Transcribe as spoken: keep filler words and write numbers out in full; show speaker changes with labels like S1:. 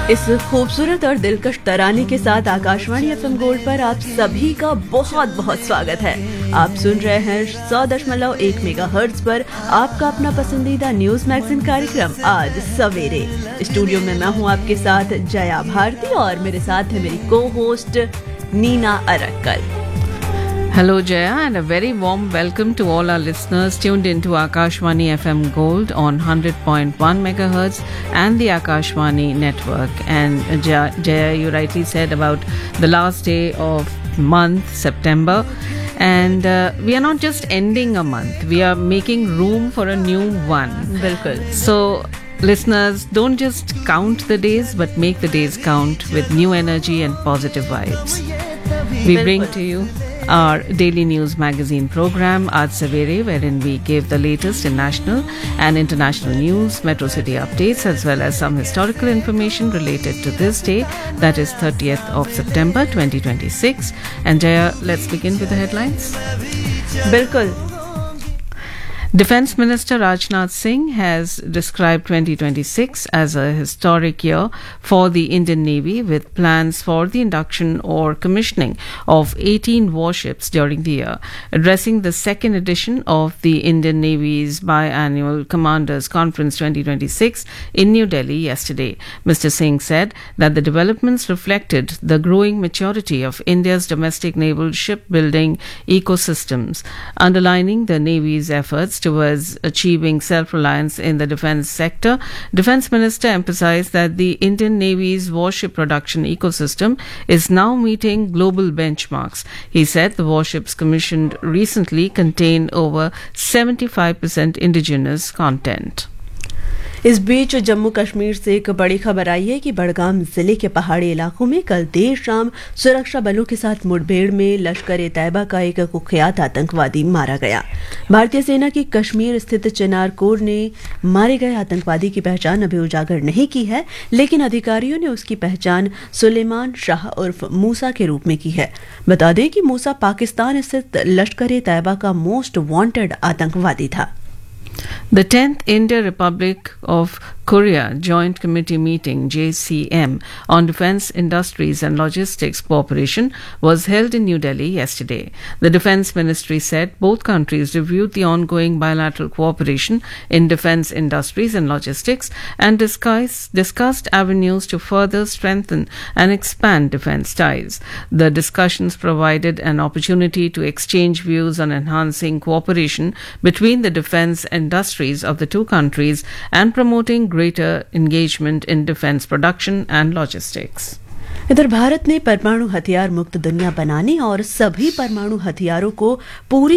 S1: इस खूबसूरत और दिलकश तराने के साथ आकाशवाणी एफएम गोल्ड पर आप सभी का बहुत बहुत स्वागत है। आप सुन रहे हैं सौ दशमलव एक मेगा हर्ट्ज पर आपका अपना पसंदीदा न्यूज मैगजीन कार्यक्रम आज सवेरे। स्टूडियो में मैं हूं आपके साथ जया भारती और मेरे साथ है मेरी को host Neena Arakkal.
S2: Hello Jaya, and a very warm welcome to all our listeners tuned into Akashvani F M Gold on one hundred point one megahertz and the Akashvani network. And Jaya, Jaya, you rightly said about the last day of month September, and uh, we are not just ending a month, we are making room for a new one.
S1: बिल्कुल।
S2: So listeners, don't just count the days but make the days count with new energy and positive vibes. We bring to you our daily news magazine program Aaj Savere, wherein we give the latest in national and international news, metro city updates, as well as some historical information related to this day, that is thirtieth of September twenty twenty-six. And Jaya, let's begin with the headlines.
S1: बिल्कुल।
S2: Defence Minister Rajnath Singh has described twenty twenty-six as a historic year for the Indian Navy, with plans for the induction or commissioning of eighteen warships during the year. Addressing the second edition of the Indian Navy's biannual Commanders Conference twenty twenty-six in New Delhi yesterday, Mister Singh said that the developments reflected the growing maturity of India's domestic naval shipbuilding ecosystems, underlining the Navy's efforts towards achieving self-reliance in the defence sector. Defence Minister emphasised that the Indian Navy's warship production ecosystem is now meeting global benchmarks. He said the warships commissioned recently contain over seventy-five percent indigenous content.
S1: इस बीच जम्मू कश्मीर से एक बड़ी खबर आई है कि बड़गाम जिले के पहाड़ी इलाकों में कल देर शाम सुरक्षा बलों के साथ मुठभेड़ में लश्कर-ए-तैयबा का एक कुख्यात आतंकवादी मारा गया। भारतीय सेना की कश्मीर स्थित चिनार कोर ने मारे गए आतंकवादी की पहचान अभी उजागर नहीं की है, लेकिन अधिकारियों ने उसकी पहचान सुलेमान शाह उर्फ मूसा के रूप में की है। बता दें कि मूसा पाकिस्तान स्थित लश्कर-ए-तैयबा का मोस्ट वांटेड आतंकवादी था।
S2: The tenth India-Republic of Korea Joint Committee meeting, J C M, on Defence Industries and Logistics Cooperation was held in New Delhi yesterday. The Defence Ministry said both countries reviewed the ongoing bilateral cooperation in defence industries and logistics and discuss, discussed avenues to further strengthen and expand defence ties. The discussions provided an opportunity to exchange views on enhancing cooperation between the defence industries of the two countries and promoting greater engagement in defence production and logistics.
S1: इधर भारत ने परमाणु हथियार मुक्त दुनिया बनाने और सभी परमाणु हथियारों को पूरी